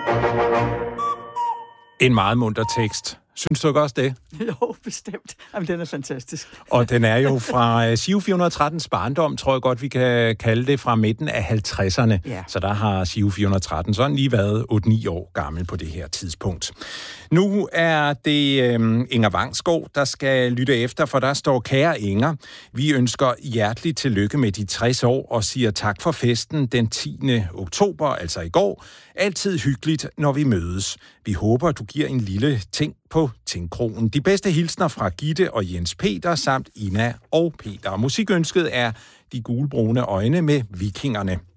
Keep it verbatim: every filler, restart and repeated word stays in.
En meget munter tekst. Synes du ikke også det? Jo, bestemt. Jamen, den er fantastisk. Og den er jo fra Giro fire hundrede og trettens barndom, tror jeg godt, vi kan kalde det, fra midten af halvtredserne. Ja. Så der har Giro fire hundrede og tretten sådan lige været otte ni år gammel på det her tidspunkt. Nu er det øh, Inger Vangsgaard, der skal lytte efter, for der står: kære Inger, vi ønsker hjerteligt tillykke med de tres år og siger tak for festen den tiende oktober, altså i går. Altid hyggeligt, når vi mødes. Vi håber, du giver en lille ting på Tingkronen. De bedste hilsner fra Gitte og Jens Peter samt Ina og Peter. Musikønsket er De gulbrune øjne med Vikingerne.